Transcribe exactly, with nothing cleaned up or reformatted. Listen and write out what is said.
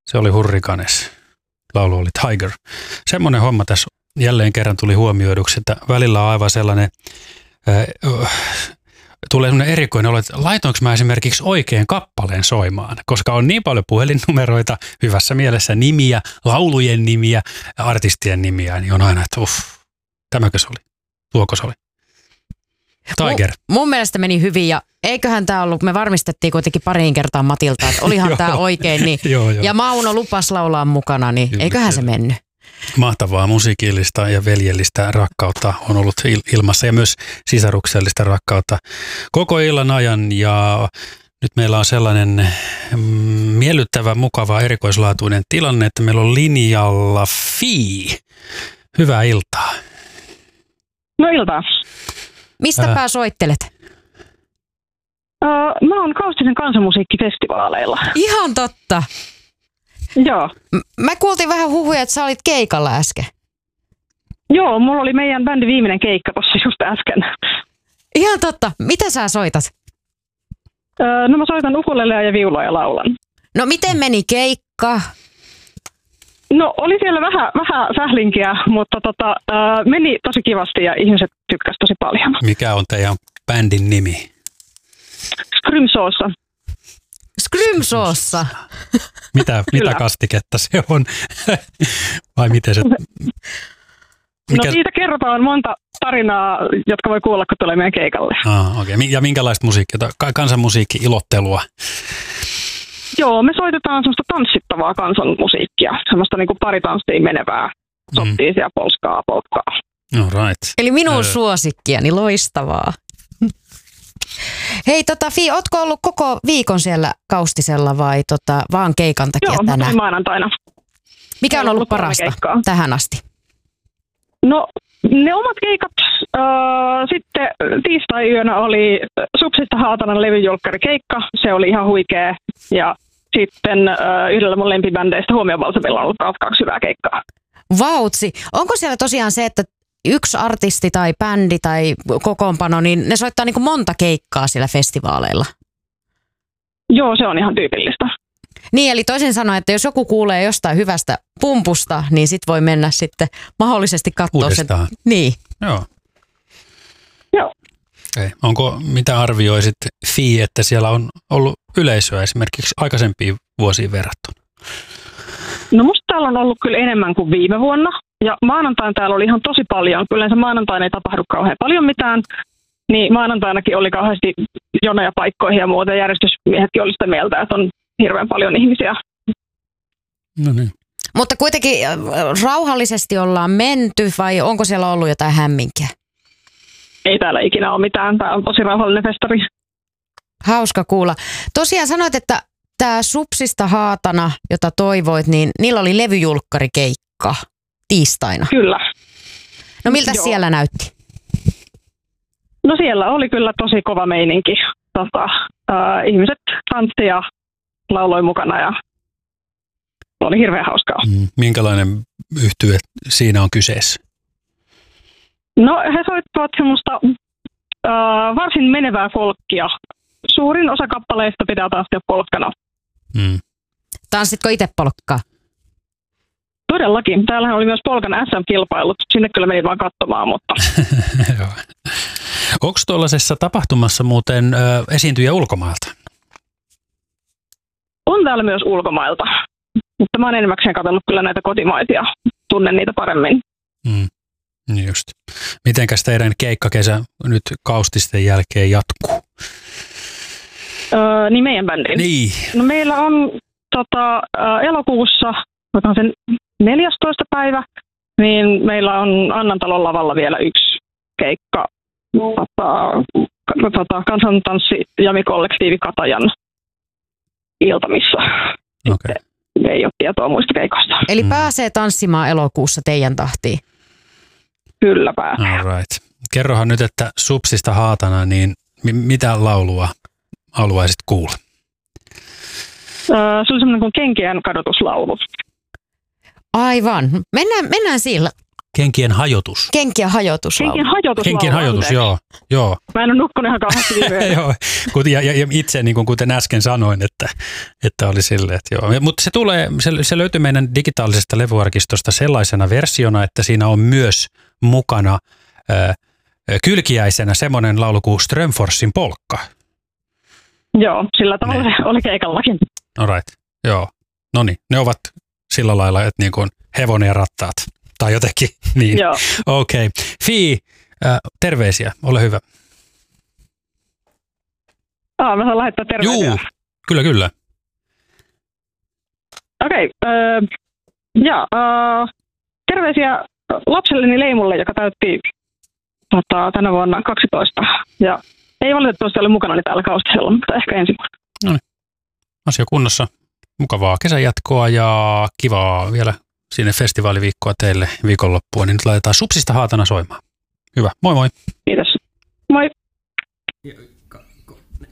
Se oli Hurricanes. Laulu oli Tiger. Semmoinen homma tässä jälleen kerran tuli huomioiduksi, että välillä on aivan sellainen, äh, tulee sellainen erikoinen olo, että laitoinko mä esimerkiksi oikein kappaleen soimaan, koska on niin paljon puhelinnumeroita, hyvässä mielessä nimiä, laulujen nimiä, artistien nimiä, niin on aina, että uff, tämäkö se oli, tuoko se oli. Tiger. Mun, mun mielestä meni hyvin ja eiköhän tämä ollut, me varmistettiin kuitenkin pariin kertaan Matilta, että olihan tämä oikein. Niin, joo, joo. Ja Mauno lupas laulaa mukana, niin kyllä, eiköhän kyllä. Se mennyt. Mahtavaa musiikillista ja veljellistä rakkautta on ollut ilmassa ja myös sisaruksellista rakkautta koko illan ajan. Ja nyt meillä on sellainen miellyttävä, mukava, erikoislaatuinen tilanne, että meillä on linjalla Fi. Hyvää iltaa. No iltaa. Mistäpä Ää... soittelet? Uh, mä oon Kaustisen kansanmusiikkifestivaaleilla. Ihan totta. Joo. M- mä kuultiin vähän huhuja, että sä olit keikalla äsken. Joo, mulla oli meidän bändin viimeinen keikka tossa just äsken. Ihan totta. Mitä sä soitat? Uh, no mä soitan ukulelea ja viulua ja laulan. No miten meni keikka? No oli siellä vähän, vähän sählinkiä, mutta tota, uh, meni tosi kivasti ja ihmiset tykkäsivät tosi paljon. Mikä on teidän bändin nimi? Scrimsauce. Scrimsauce. Mitä, mitä kastiketta se on? Vai miten se? Mikä... No siitä kerrotaan monta tarinaa, jotka voi kuulla, kun tulee meidän keikalle. Ah, okay. Ja minkälaista musiikkia? Kansanmusiikki-ilottelua? Joo, me soitetaan semmoista tanssittavaa kansanmusiikkia. Semmoista niinku paritanssiin menevää. Sottiisia, mm. polskaa, polkkaa. No right. Eli minun öö. suosikkiani, loistavaa. Hei, tota, Fi, ootko ollut koko viikon siellä Kaustisella vai tota, vaan keikan takia Joo, tänään? Joo, maanantaina. Mikä on ollut parasta tähän asti? No, ne omat keikat. Äh, sitten tiistai-yönä oli Supsista Haatanan levyjulkkarikeikka. Se oli ihan huikea. Ja sitten äh, yhdellä mun lempibändeistä Huomiovalsamilla on ollut taas kaksi hyvää keikkaa. Vautsi. Onko siellä tosiaan se, että yksi artisti tai bändi tai kokoonpano, niin ne soittaa niin kuin monta keikkaa siellä festivaaleilla? Joo, se on ihan tyypillistä. Niin, eli toisin sanoen, että jos joku kuulee jostain hyvästä pumpusta, niin sit voi mennä sitten mahdollisesti katsoa sen. Niin. Joo. Joo. Okay. Onko, mitä arvioisit, Fi, että siellä on ollut yleisöä esimerkiksi aikaisempiin vuosiin verrattuna? No musta täällä on ollut kyllä enemmän kuin viime vuonna. Ja maanantaina täällä oli ihan tosi paljon. Yleensä maanantaina ei tapahdu kauhean paljon mitään. Niin maanantainakin oli kauheasti jonoja paikkoihin ja muuta. Järjestysmiehetkin oli sitä mieltä, että on hirveän paljon ihmisiä. No niin. Mutta kuitenkin rauhallisesti ollaan menty vai onko siellä ollut jotain hämminkiä? Ei täällä ikinä ole mitään. Tämä on tosi rauhallinen festari. Hauska kuulla. Tosiaan sanoit, että tämä Supsista Haatana, jota toivoit, niin niillä oli levyjulkkarikeikka tiistaina. Kyllä. No miltä Joo. siellä näytti? No siellä oli kyllä tosi kova meininki. Tota, äh, ihmiset tanssi ja lauloi mukana ja oli hirveän hauskaa. Mm, minkälainen yhtye siinä on kyseessä? No he soittavat semmoista äh, varsin menevää folkkia. Suurin osa kappaleista pitää tanssia polkkana. Mm. Tanssitko itse polkkaa? Todellakin. Täällähän oli myös polkan äs äm-kilpailut. Sinne kyllä menin vaan katsomaan, mutta... Onko tuollaisessa tapahtumassa muuten ö, esiintyjä ulkomailta? On täällä myös ulkomailta. Mutta mä oon enimmäkseen katsonut kyllä näitä kotimaisia. Tunnen niitä paremmin. Mm. Just. Mitenkäs teidän keikkakesä nyt Kaustisten jälkeen jatkuu? Öö, niin meidän bändin. Niin. No meillä on tota, elokuussa, otan sen neljästoista päivä, niin meillä on Annantalon lavalla vielä yksi keikka. Tota, tota, kansantanssi Jami-kollektiivi Katajan iltamissa. Okay. Ei ole tietoa muista keikoista. Eli mm. pääsee tanssimaan elokuussa teidän tahtiin? Kyllä pääsee. All right. Kerrohan nyt, että Supsista Haatana, niin mi- mitä laulua haluaisit kuulla? Öö, se oli semmoinen kuin Kenkien kadotuslaulu. Aivan. Mennään, mennään sillä. Kenkien hajotus. Kenkien hajotus. Kenkien hajotus. Kenkien hajotus, joo, joo. Mä en ole nukkunut ihan kauheasti viime joo, ja, ja, ja itse, niin kuin kuten äsken sanoin, että, että oli silleen, että joo. Mutta se tulee, se, se löytyy meidän digitaalisesta levyarkistosta sellaisena versiona, että siinä on myös mukana äh, kylkiäisenä semmoinen laulu kuin Strömforsin polkka. Joo, sillä tavalla ne. Oli keikallakin. All right, joo. No niin, ne ovat sillä lailla, että niin kuin hevonen ja rattaat. Tai jotenkin niin. Joo. Okei. Okay. Fii, äh, terveisiä, ole hyvä. Aa, mä saan lähettää terveisiä. Juu, kyllä, kyllä. Okei, okay, äh, ja äh, terveisiä lapselleni Leimulle, joka täytti tota, tänä vuonna kaksitoista. Ja ei valitettavasti ole mukana täällä kaustisella, mutta ehkä ensi vuonna. No niin, asia kunnossa. Mukavaa kesänjatkoa ja kivaa vielä sinne festivaaliviikkoa teille viikonloppuun. Niin nyt laitetaan Supsista Haatana soimaan. Hyvä, moi moi. Kiitos. Moi.